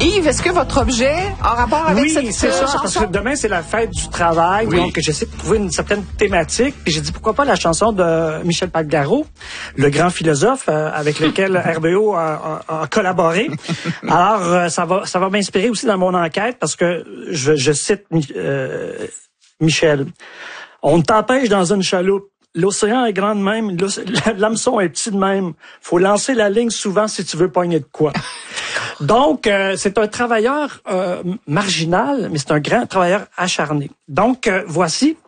Yves, est-ce que votre objet a rapport avec cette chanson? Oui, c'est ça, parce que demain, c'est la fête du travail, donc j'essaie de trouver une certaine thématique, puis j'ai dit pourquoi pas la chanson de Michel Pacgaro, le grand philosophe avec lequel RBO a collaboré. Alors, ça va m'inspirer aussi dans mon enquête, parce que je cite Michel. On t'empêche dans une chaloupe. L'océan est grand de même, l'hameçon est petit de même. Faut lancer la ligne souvent si tu veux pogner de quoi. Donc, c'est un travailleur marginal, mais c'est un grand travailleur acharné. Donc, voici